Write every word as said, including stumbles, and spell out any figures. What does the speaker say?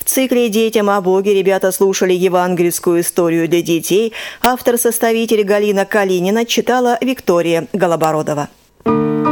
В цикле «Детям о Боге» ребята слушали евангельскую историю для детей. Автор-составитель Галина Калинина читала Виктория Голобородова.